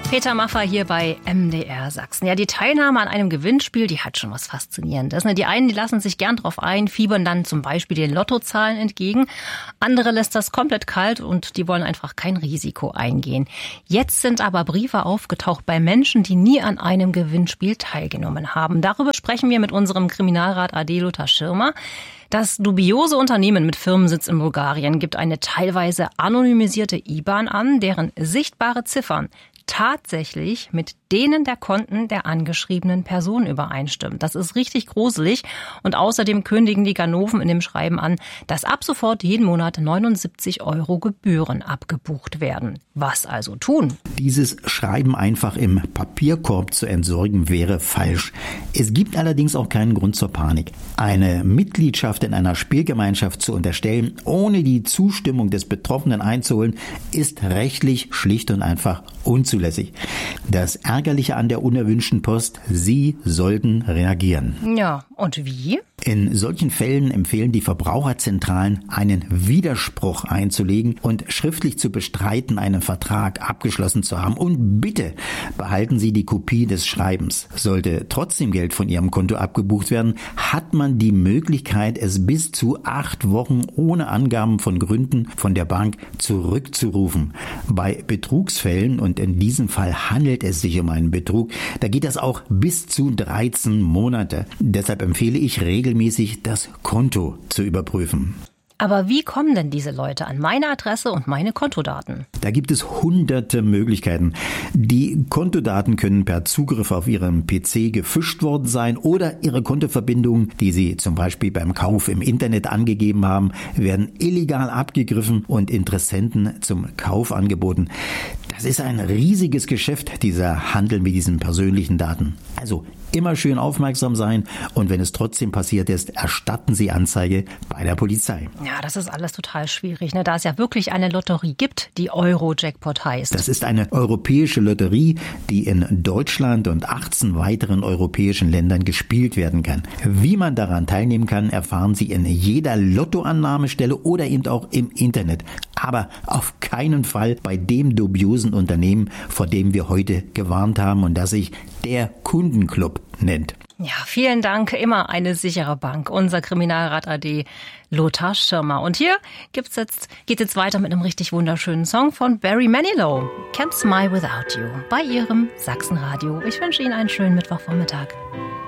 Peter Maffay hier bei MDR Sachsen. Ja, die Teilnahme an einem Gewinnspiel, die hat schon was Faszinierendes. Die einen, die lassen sich gern drauf ein, fiebern dann zum Beispiel den Lottozahlen entgegen. Andere lässt das komplett kalt und die wollen einfach kein Risiko eingehen. Jetzt sind aber Briefe aufgetaucht bei Menschen, die nie an einem Gewinnspiel teilgenommen haben. Darüber sprechen wir mit unserem Kriminalrat AD Lothar Schirmer. Das dubiose Unternehmen mit Firmensitz in Bulgarien gibt eine teilweise anonymisierte IBAN an, deren sichtbare Ziffern tatsächlich mit denen der Konten der angeschriebenen Person übereinstimmen. Das ist richtig gruselig. Und außerdem kündigen die Ganoven in dem Schreiben an, dass ab sofort jeden Monat 79 € Gebühren abgebucht werden. Was also tun? Dieses Schreiben einfach im Papierkorb zu entsorgen wäre falsch. Es gibt allerdings auch keinen Grund zur Panik. Eine Mitgliedschaft in einer Spielgemeinschaft zu unterstellen, ohne die Zustimmung des Betroffenen einzuholen, ist rechtlich schlicht und einfach unzulässig. Das Ärgerliche an der unerwünschten Post: Sie sollten reagieren. Ja, und wie? In solchen Fällen empfehlen die Verbraucherzentralen, einen Widerspruch einzulegen und schriftlich zu bestreiten, einen Vertrag abgeschlossen zu haben. Und bitte behalten Sie die Kopie des Schreibens. Sollte trotzdem Geld von Ihrem Konto abgebucht werden, hat man die Möglichkeit, es bis zu 8 Wochen ohne Angaben von Gründen von der Bank zurückzurufen. Bei Betrugsfällen, und in diesem Fall handelt es sich um einen Betrug, da geht das auch bis zu 13 Monate. Deshalb empfehle ich regelmäßig das Konto zu überprüfen. Aber wie kommen denn diese Leute an meine Adresse und meine Kontodaten? Da gibt es hunderte Möglichkeiten. Die Kontodaten können per Zugriff auf Ihrem PC gefischt worden sein oder Ihre Kontoverbindungen, die Sie zum Beispiel beim Kauf im Internet angegeben haben, werden illegal abgegriffen und Interessenten zum Kauf angeboten. Das ist ein riesiges Geschäft, dieser Handel mit diesen persönlichen Daten. Also immer schön aufmerksam sein, und wenn es trotzdem passiert ist, erstatten Sie Anzeige bei der Polizei. Ja, das ist alles total schwierig, da es ja wirklich eine Lotterie gibt, die Euro-Jackpot heißt. Das ist eine europäische Lotterie, die in Deutschland und 18 weiteren europäischen Ländern gespielt werden kann. Wie man daran teilnehmen kann, erfahren Sie in jeder Lottoannahmestelle oder eben auch im Internet. Aber auf keinen Fall bei dem dubiosen Unternehmen, vor dem wir heute gewarnt haben und das sich der Kundenclub nennt. Ja, vielen Dank. Immer eine sichere Bank. Unser Kriminalrat AD Lothar Schirmer. Und hier geht jetzt weiter mit einem richtig wunderschönen Song von Barry Manilow. Can't Smile Without You bei Ihrem Sachsenradio. Ich wünsche Ihnen einen schönen Mittwochvormittag.